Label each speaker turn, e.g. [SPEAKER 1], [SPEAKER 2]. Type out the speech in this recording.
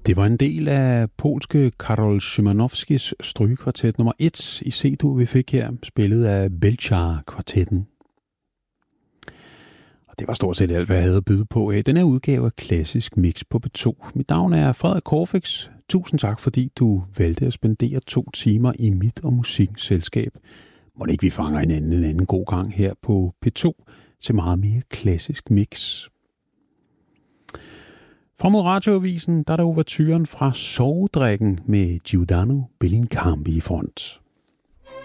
[SPEAKER 1] Det var en del af polske Karol Szymanowskis strygekvartet nummer 1 i C-dur, vi fik her, spillet af Belchar-kvartetten. Og det var stort set alt, hvad jeg havde at byde på af den her udgave af Klassisk Mix på P2. Mit navn er Frederik Corfix. Tusind tak, fordi du valgte at spendere 2 timer i mit og musikkens selskab. Må ikke vi fanger en anden god gang her på P2 til meget mere klassisk mix. Fra mod radioavisen, der er der ouverturen fra Sovedrikken med Giordano Bellincampi i front.